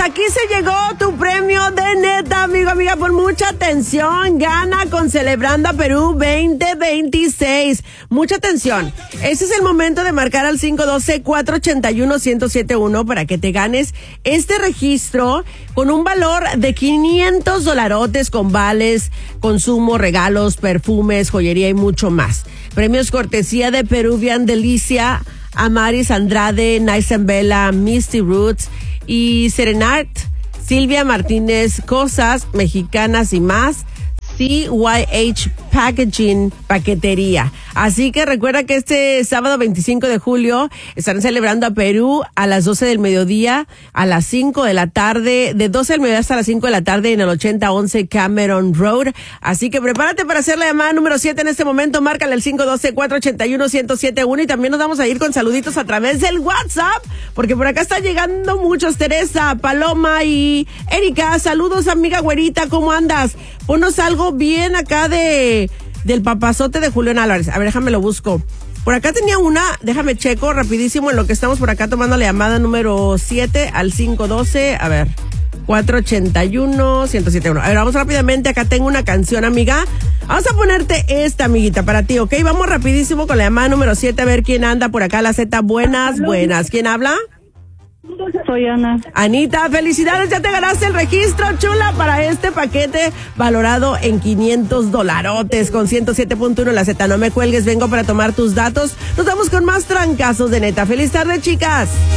aquí se llegó tu premio de neta, amigo, amiga, por mucha atención. Gana con Celebrando a Perú 2026. Mucha atención. Ese es el momento de marcar al 512-481-1071 para que te ganes este registro con un valor de $500 con vales, consumo, regalos, perfumes, joyería y mucho más. Premios cortesía de Peruvian Delicia, Amaris Andrade, Nice and Bella, Misty Roots y Serenart, Silvia Martínez, Cosas Mexicanas y más, CYH Packaging, paquetería. Así que recuerda que este sábado 25 de julio estarán celebrando a Perú a las 12 del mediodía, a las 5 de la tarde, de 12 del mediodía hasta las 5 de la tarde en el 8011 Cameron Road. Así que prepárate para hacer la llamada número 7 en este momento. Márcale al 512-481-1071 y también nos vamos a ir con saluditos a través del WhatsApp, porque por acá están llegando muchos. Teresa, Paloma y Erika, saludos amiga güerita, ¿cómo andas? Ponos algo bien acá del papazote de Julián Álvarez. A ver, déjame lo busco. Por acá tenía una, déjame checo rapidísimo en lo que estamos por acá tomando la llamada número 7 al 512, a ver, 481-1071. A ver, vamos rápidamente, acá tengo una canción, amiga. Vamos a ponerte esta, amiguita, para ti, ¿ok? Vamos rapidísimo con la llamada número 7 a ver quién anda por acá, la Z. Buenas, buenas. ¿Quién habla? Soy Ana. Anita, felicidades, ya te ganaste el registro, chula, para este paquete valorado en $500 con 107.1 la Z. No me cuelgues, vengo para tomar tus datos. Nos vamos con más trancazos de neta. Feliz tarde, chicas.